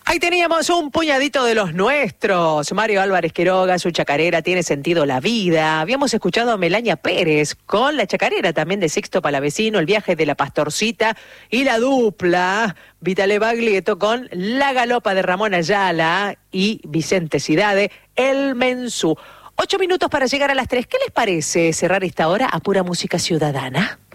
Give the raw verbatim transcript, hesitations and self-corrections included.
Ahí teníamos un puñadito de los nuestros. Mario Álvarez Quiroga, su chacarera Tiene Sentido la Vida. Habíamos escuchado a Melania Pérez con la chacarera también de Sixto Palavecino, El Viaje de la Pastorcita, y la dupla Vitale Baglietto con La Galopa de Ramón Ayala y Vicente Cidade, El Mensú. Ocho minutos para llegar a las tres. ¿Qué les parece cerrar esta hora a pura música ciudadana?